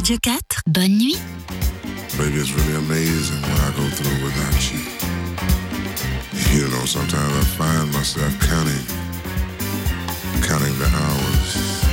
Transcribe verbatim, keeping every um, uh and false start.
Radio quatre, bonne nuit. Baby, it's really amazing what I go through without you. You know, sometimes I find myself counting, counting the hours.